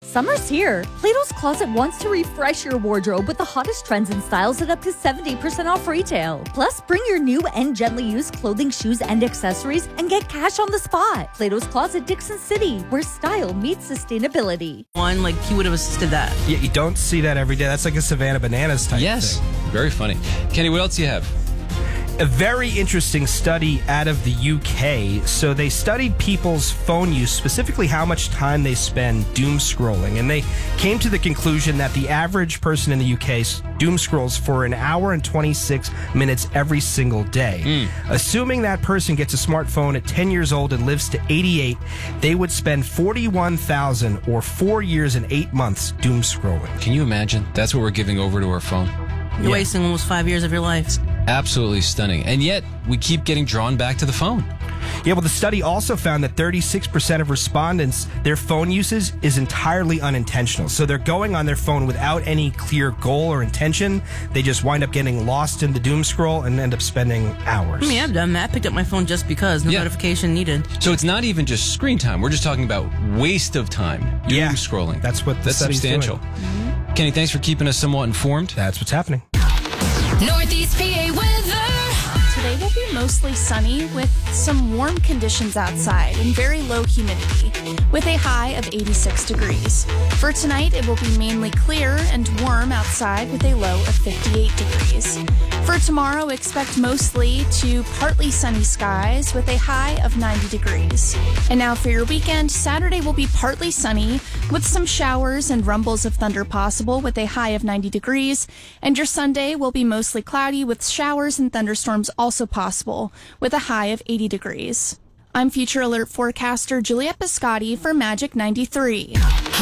Summer's here. Plato's Closet wants to refresh your wardrobe with the hottest trends and styles at up to 70% off retail. Plus, bring your new and gently used clothing, shoes, and accessories and get cash on the spot. Plato's Closet, Dixon City, where style meets sustainability. One, like, he would have assisted that. Yeah, you don't see that every day. That's like a Savannah Bananas type Yes, thing. very funny. Kenny, what else do you have? A very interesting study out of the UK. So they studied people's phone use, specifically how much time they spend doom scrolling. And they came to the conclusion that the average person in the UK doom scrolls for an hour and 26 minutes every single day. Assuming that person gets a smartphone at 10 years old and lives to 88, they would spend 41,000 or 4 years and 8 months doom scrolling. Can you imagine? That's what we're giving over to our phone. You're wasting almost 5 years of your life. Absolutely stunning. And yet, we keep getting drawn back to the phone. Yeah, well, the study also found that 36% of respondents, their phone usage is entirely unintentional. So they're going on their phone without any clear goal or intention. They just wind up getting lost in the doom scroll and end up spending hours. I mean, I've done that. I picked up my phone just because. No notification needed. So it's not even just screen time. We're just talking about waste of time. Doom scrolling. That's what the study's substantial. doing. Kenny, thanks for keeping us somewhat informed. That's what's happening. Northeast PA weather. Today will be mostly sunny with some warm conditions outside and very low humidity, with a high of 86 degrees. For tonight, it will be mainly clear and warm outside with a low of 58 degrees. For tomorrow, expect mostly to partly sunny skies with a high of 90 degrees. And now for your weekend, Saturday will be partly sunny with some showers and rumbles of thunder possible with a high of 90 degrees. And your Sunday will be mostly cloudy with showers and thunderstorms also possible with a high of 80 degrees. I'm Future Alert forecaster Juliette Biscotti for Magic 93.